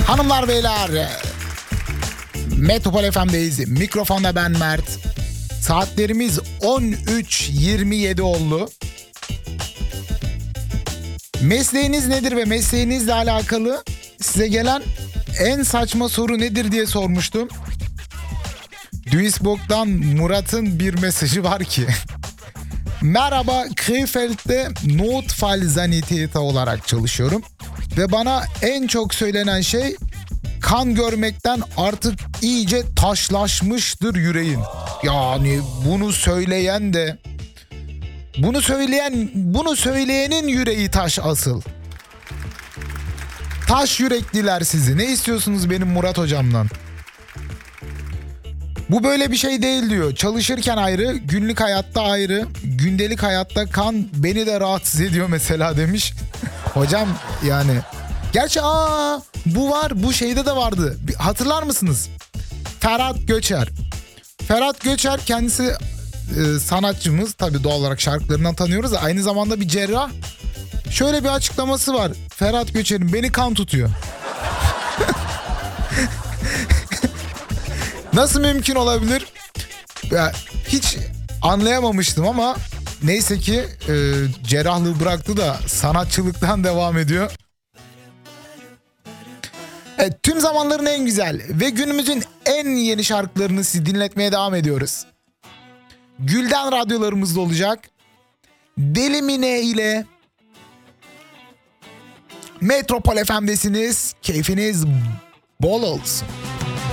Hanımlar beyler, Metropol FM'deyiz. Mikrofonda ben Mert. Saatlerimiz 13.27 oldu. Mesleğiniz nedir ve mesleğinizle alakalı size gelen en saçma soru nedir diye sormuştum. Duisburg'dan Murat'ın bir mesajı var ki. Merhaba, Krefeld'de Notfallsanitäter olarak çalışıyorum. Ve bana en çok söylenen şey, kan görmekten artık iyice taşlaşmıştır yüreğin. Yani bunu söyleyenin yüreği taş asıl. Taş yürekliler sizi. Ne istiyorsunuz benim Murat hocamdan? Bu böyle bir şey değil diyor. Çalışırken ayrı, günlük hayatta ayrı, gündelik hayatta kan beni de rahatsız ediyor mesela demiş. Hocam yani. Gerçi bu var, bu şeyde de vardı. Hatırlar mısınız? Ferhat Göçer. Ferhat Göçer kendisi sanatçımız. Tabii doğal olarak şarkılarından tanıyoruz da aynı zamanda bir cerrah. Şöyle bir açıklaması var. Ferhat Göçer'in beni kan tutuyor. Nasıl mümkün olabilir? Ya, hiç anlayamamıştım ama neyse ki cerrahlığı bıraktı da sanatçılıktan devam ediyor. Evet, tüm zamanların en güzel ve günümüzün en yeni şarkılarını sizi dinletmeye devam ediyoruz. Gülden radyolarımızda olacak. Deli Mine ile Metropol FM'desiniz. Keyfiniz bol olsun.